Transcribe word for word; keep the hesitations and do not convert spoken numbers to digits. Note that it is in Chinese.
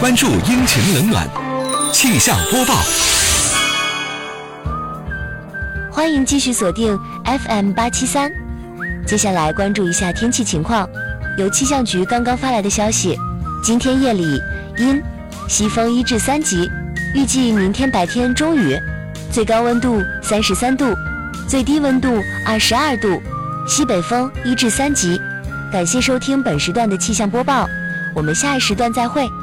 关注阴晴冷暖，气象播报。 欢迎继续锁定 F M 八七三。接下来关注一下天气情况。由气象局刚刚发来的消息，今天夜里阴，西风一至三级，预计明天白天中雨，最高温度三十三度，最低温度二十二度，西北风一至三级。感谢收听本时段的气象播报，我们下一时段再会。